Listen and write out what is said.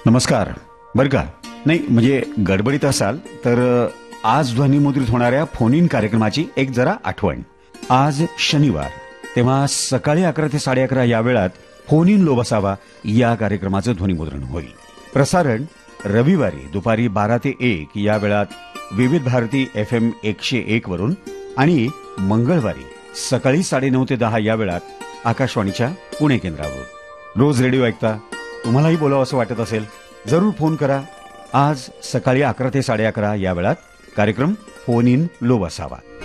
नमस्कार. बरं का, नाही म्हणजे गडबडीत असाल तर आज ध्वनिमुद्रित होणाऱ्या फोन इन कार्यक्रमाची एक जरा आठवण. आज शनिवार, तेव्हा सकाळी 11 ते 11:30 या वेळात फोन इन लो बसावा या कार्यक्रमाचं ध्वनिमुद्रण होईल. प्रसारण रविवारी दुपारी 12 ते 1 या वेळात विविध भारती FM 101 वरून आणि मंगळवारी सकाळी 9:30 ते 10 या वेळात आकाशवाणीच्या पुणे केंद्रावर. रोज रेडिओ ऐकता, तुम्हालाही बोलावं असं वाटत असेल, जरूर फोन करा. आज सकाळी 11 ते 11:30 या वेळात कार्यक्रम फोन इन लो बसावा.